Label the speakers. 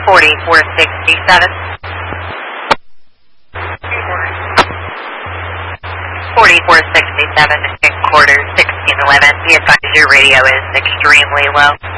Speaker 1: 4467. 4467, quarter 1611. Be advised your radio is extremely low.